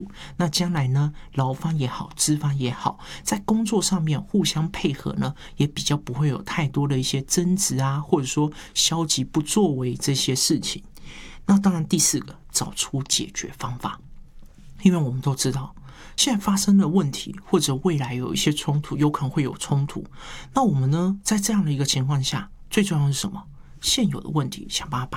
那将来呢，劳方也好，资方也好，在工作上面互相配合呢，也比较不会有太多的一些争执啊，或者说消极不作为这些事情。那当然，第四个，找出解决方法。因为我们都知道，现在发生的问题，或者未来有一些冲突，有可能会有冲突。那我们呢，在这样的一个情况下，最重要的是什么？现有的问题想办法把